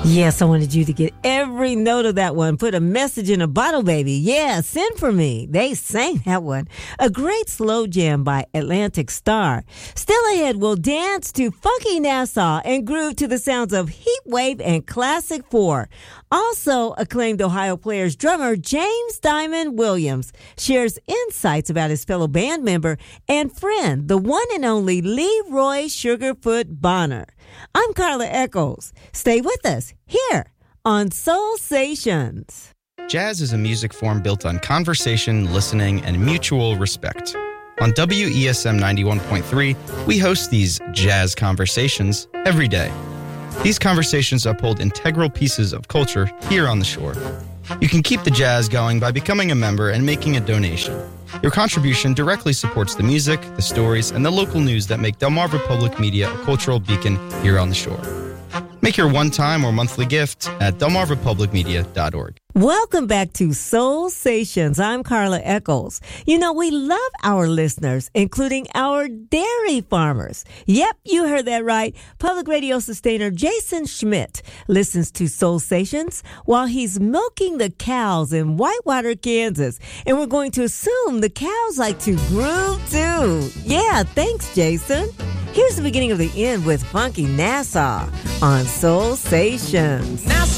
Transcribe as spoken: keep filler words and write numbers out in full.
Yes, I wanted you to get every note of that one. Put a message in a bottle, baby. Yeah, send for me. They sang that one. A great slow jam by Atlantic Star. Still ahead, we'll dance to Funky Nassau and groove to the sounds of Heat Wave and Classic Four. Also, acclaimed Ohio Players drummer James Diamond Williams shares insights about his fellow band member and friend, the one and only Leroy Sugarfoot Bonner. I'm Carla Echols. Stay with us here on Soulsations. Jazz is a music form built on conversation, listening, and mutual respect. On W E S M ninety-one point three, we host these jazz conversations every day. These conversations uphold integral pieces of culture here on the shore. You can keep the jazz going by becoming a member and making a donation. Your contribution directly supports the music, the stories, and the local news that make Delmarva Public Media a cultural beacon here on the shore. Make your one-time or monthly gift at delmarva public media dot org. Welcome back to Soulsations. I'm Carla Echols. You know, we love our listeners, including our dairy farmers. Yep, you heard that right. Public radio sustainer Jason Schmidt listens to Soulsations while he's milking the cows in Whitewater, Kansas. And we're going to assume the cows like to groove too. Yeah, thanks, Jason. Here's the beginning of the end with Funky Nassau on Soulsations.